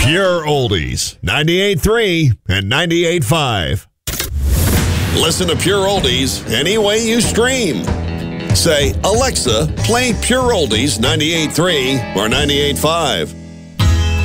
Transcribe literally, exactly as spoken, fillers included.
Pure Oldies, ninety-eight point three and ninety-eight point five. Listen to Pure Oldies any way you stream. Say, Alexa, play Pure Oldies ninety-eight point three or ninety-eight point five.